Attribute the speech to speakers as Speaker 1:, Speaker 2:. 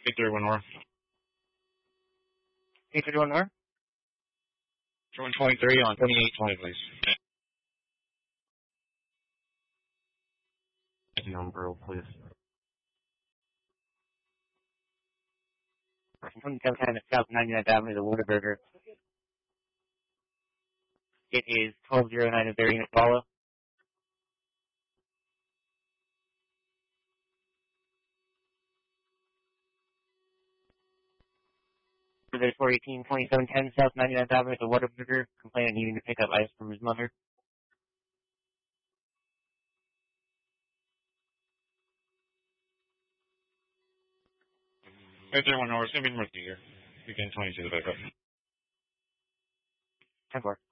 Speaker 1: 831 North.
Speaker 2: 831 North?
Speaker 1: 123 on 2820, please.
Speaker 3: Number, please.
Speaker 2: 2710 at South 99th Avenue, the Whataburger. It is 1209 of their unit follow. For the 418 2710 South 99th Avenue, the Whataburger, complaining needing to pick up ice from his mother.
Speaker 1: Right there, 1 hour. It's going to be Murphy here. Begin 22 the backup.
Speaker 2: 10-4.